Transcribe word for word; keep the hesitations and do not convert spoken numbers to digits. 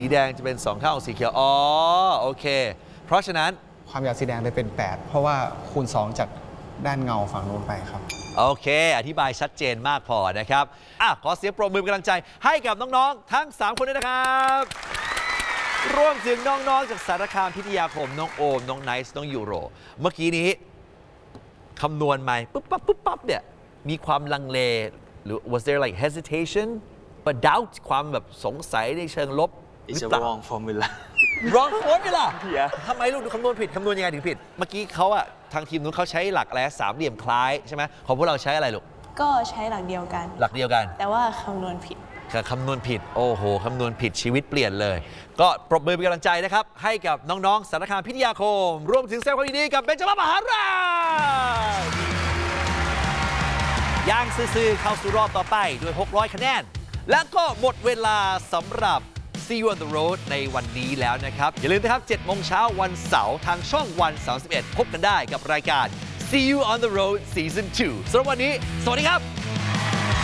สีแดงจะเป็นสองเท่าของสีเขียวอ๋อโอเคเพราะฉะนั้นความยาวสีแดงเลยเป็นแปดเพราะว่าคูณสองจากด้านเงาฝั่งนู้นไปครับโอเคอธิบายชัดเจนมากพอนะครับอ่ะขอเสียงปรบมือเป็นกำลังใจให้กับน้องๆทั้งสามคนด้วยนะครับรวมถึงน้องๆจากสารคามพิทยาคมน้องโอมน้องไนซ์น้องยูโรเมื่อกี้นี้คำนวณไหมปุ๊บปั๊บปุ๊บปั๊บเนี่ยมีความลังเลหรือ was there like hesitation but doubt ความแบบสงสัยในเชิงลบ It's a wrong formula wrong formula yeah ทำไมลูกดูคำนวณผิดคำนวณยังไงถึงผิดเมื่อกี้เขาอะทางทีมนู้นเขาใช้หลักอะไรสามเหลี่ยมคล้ายใช่ไหมของพวกเราใช้อะไรลูกก็ใช้หลักเดียวกันหลักเดียวกันแต่ว่าคำนวณผิดคำนวณผิดโอ้โหคำนวณผิดชีวิตเปลี่ยนเลยก็ปรบมือเป็นกำลังใจนะครับให้กับน้องๆสารคามพิทยาคมรวมถึงแสดงความยินดีกับเบญจมมหาราชย่างซื่อๆเข้าสู่รอบต่อไปด้วยหกร้อยคะแนนและก็หมดเวลาสำหรับ See You on the Road ในวันนี้แล้วนะครับอย่าลืมนะครับเจ็ดโมงเช้าวันเสาร์ทางช่องวันสามสิบเอ็ดพบกันได้กับรายการ See You on the Road Season ทูสำหรับวันนี้สวัสดีครับ